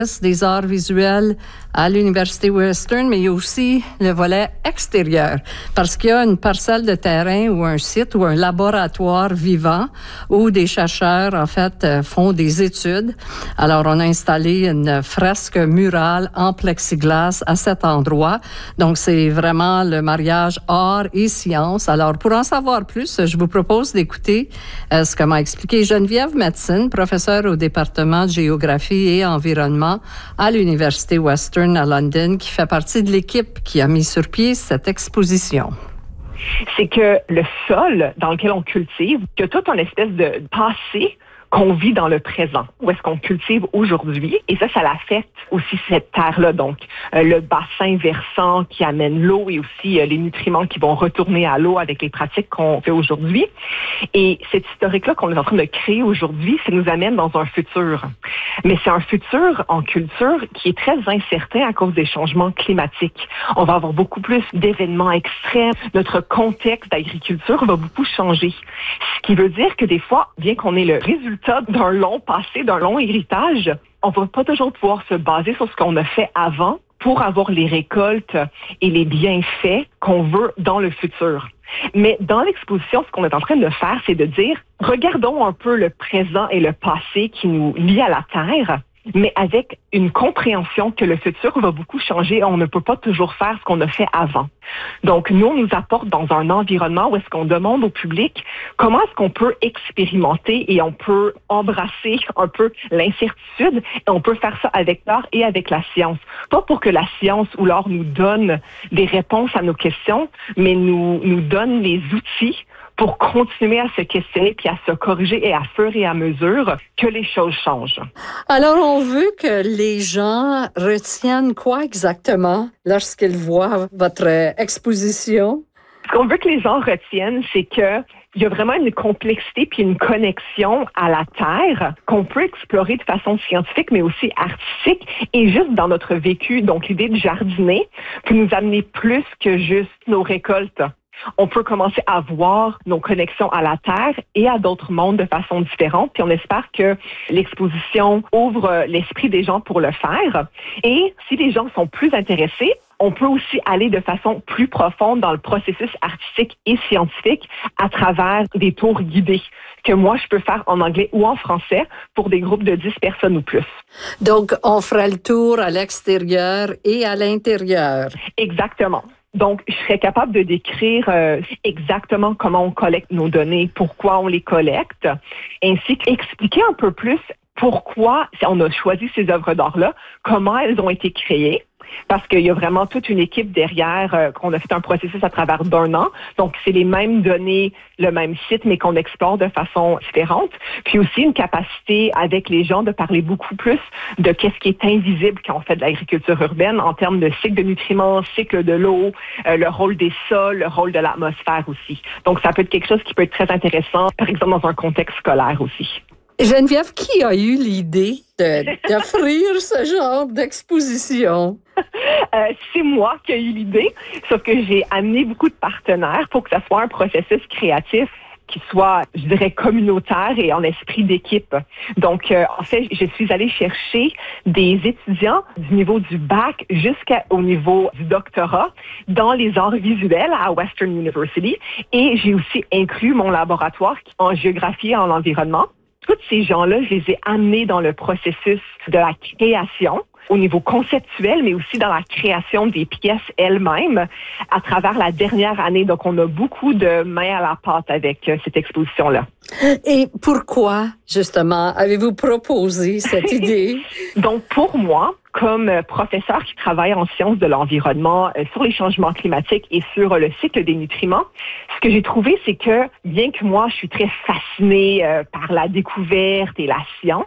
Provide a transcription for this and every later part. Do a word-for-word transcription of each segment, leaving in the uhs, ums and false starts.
des arts visuels à l'Université Western, mais il y a aussi le volet extérieur, parce qu'il y a une parcelle de terrain ou un site ou un laboratoire vivant où des chercheurs, en fait, font des études. Alors, on a installé une fresque murale en plexiglas à cet endroit. Donc, c'est vraiment le mariage art et science. Alors, pour en savoir plus, je vous propose d'écouter euh, ce que m'a expliqué Geneviève Metzin, professeure au département de géographie et environnement à l'Université Western à London, qui fait partie de l'équipe qui a mis sur pied cette exposition. C'est que le sol dans lequel on cultive, il y a toute une espèce de passé qu'on vit dans le présent, où est-ce qu'on cultive aujourd'hui. Et ça, ça l'affecte aussi cette terre-là. Donc, euh, le bassin versant qui amène l'eau et aussi euh, les nutriments qui vont retourner à l'eau avec les pratiques qu'on fait aujourd'hui. Et cette historique-là qu'on est en train de créer aujourd'hui, ça nous amène dans un futur. Mais c'est un futur en culture qui est très incertain à cause des changements climatiques. On va avoir beaucoup plus d'événements extrêmes. Notre contexte d'agriculture va beaucoup changer. Ce qui veut dire que des fois, bien qu'on ait le résultat d'un long passé, d'un long héritage, on va pas toujours pouvoir se baser sur ce qu'on a fait avant pour avoir les récoltes et les bienfaits qu'on veut dans le futur. Mais dans l'exposition, ce qu'on est en train de faire, c'est de dire, regardons un peu le présent et le passé qui nous lie à la Terre, mais avec une compréhension que le futur va beaucoup changer. On ne peut pas toujours faire ce qu'on a fait avant. Donc, nous, on nous apporte dans un environnement où est-ce qu'on demande au public comment est-ce qu'on peut expérimenter et on peut embrasser un peu l'incertitude et on peut faire ça avec l'art et avec la science. Pas pour que la science ou l'art nous donne des réponses à nos questions, mais nous, nous donne les outils pour continuer à se questionner puis à se corriger et à fur et à mesure que les choses changent. Alors, on veut que les gens retiennent quoi exactement lorsqu'ils voient votre exposition? Ce qu'on veut que les gens retiennent, c'est que il y a vraiment une complexité puis une connexion à la Terre qu'on peut explorer de façon scientifique, mais aussi artistique et juste dans notre vécu. Donc, l'idée de jardiner peut nous amener plus que juste nos récoltes. On peut commencer à voir nos connexions à la Terre et à d'autres mondes de façon différente. Puis on espère que l'exposition ouvre l'esprit des gens pour le faire. Et si les gens sont plus intéressés, on peut aussi aller de façon plus profonde dans le processus artistique et scientifique à travers des tours guidés que moi, je peux faire en anglais ou en français pour des groupes de dix personnes ou plus. Donc, on fera le tour à l'extérieur et à l'intérieur. Exactement. Donc, je serais capable de décrire euh, exactement comment on collecte nos données, pourquoi on les collecte, ainsi qu'expliquer un peu plus pourquoi on a choisi ces œuvres d'art-là, comment elles ont été créées, parce qu'il y a vraiment toute une équipe derrière euh, qu'on a fait un processus à travers d'un an. Donc, c'est les mêmes données, le même site, mais qu'on explore de façon différente. Puis aussi une capacité avec les gens de parler beaucoup plus de qu'est-ce qui est invisible quand on fait de l'agriculture urbaine en termes de cycle de nutriments, cycle de l'eau, euh, le rôle des sols, le rôle de l'atmosphère aussi. Donc, ça peut être quelque chose qui peut être très intéressant, par exemple, dans un contexte scolaire aussi. Geneviève, qui a eu l'idée de, d'offrir ce genre d'exposition? Euh, c'est moi qui ai eu l'idée, sauf que j'ai amené beaucoup de partenaires pour que ça soit un processus créatif qui soit, je dirais, communautaire et en esprit d'équipe. Donc, euh, en fait, je suis allée chercher des étudiants du niveau du bac jusqu'au niveau du doctorat dans les arts visuels à Western University et j'ai aussi inclus mon laboratoire en géographie et en environnement. Tous ces gens-là, je les ai amenés dans le processus de la création au niveau conceptuel, mais aussi dans la création des pièces elles-mêmes à travers la dernière année. Donc, on a beaucoup de mains à la pâte avec euh, cette exposition-là. Et pourquoi, justement, avez-vous proposé cette idée? Donc, pour moi, comme professeur qui travaille en sciences de l'environnement, euh, sur les changements climatiques et sur euh, le cycle des nutriments, ce que j'ai trouvé, c'est que bien que moi, je suis très fascinée euh, par la découverte et la science,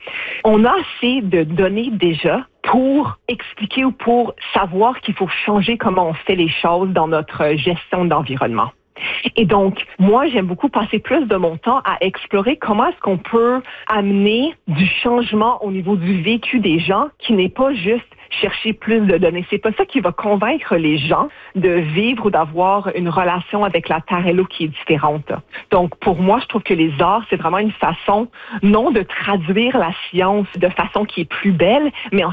on a assez de données déjà pour expliquer ou pour savoir qu'il faut changer comment on fait les choses dans notre gestion d'environnement. Et donc, moi, j'aime beaucoup passer plus de mon temps à explorer comment est-ce qu'on peut amener du changement au niveau du vécu des gens qui n'est pas juste chercher plus de données. C'est pas ça qui va convaincre les gens de vivre ou d'avoir une relation avec la terre et l'eau qui est différente. Donc, pour moi, je trouve que les arts, c'est vraiment une façon, non de traduire la science de façon qui est plus belle, mais en